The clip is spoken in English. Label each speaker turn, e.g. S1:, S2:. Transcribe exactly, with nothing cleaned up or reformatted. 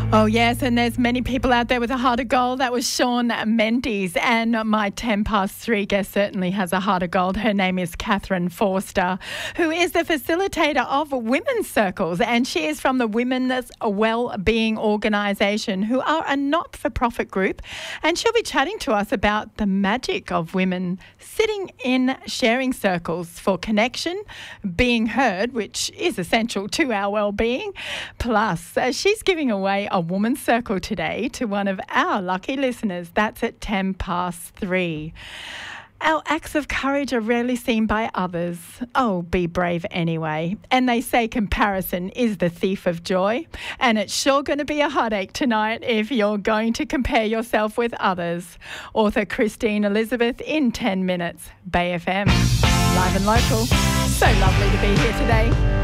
S1: Oh, yes, and there's many people out there with a heart of gold. That was Sean Mendes, and my ten past three guest certainly has a heart of gold. Her name is Catherine Forster, who is the facilitator of Women's Circles, and she is from the Women's Wellbeing Organisation, who are a not-for-profit group, and she'll be chatting to us about the magic of women sitting in sharing circles for connection, being heard, which is essential to our well-being. Plus, uh, she's giving away a Woman's Circle today to one of our lucky listeners. That's at ten past three. Our acts of courage are rarely seen by others. Oh, be brave anyway. And they say comparison is the thief of joy. And it's sure going to be a heartache tonight if you're going to compare yourself with others. Author Christine Elizabeth in ten minutes. Bay F M. Live and local. So lovely to be here today.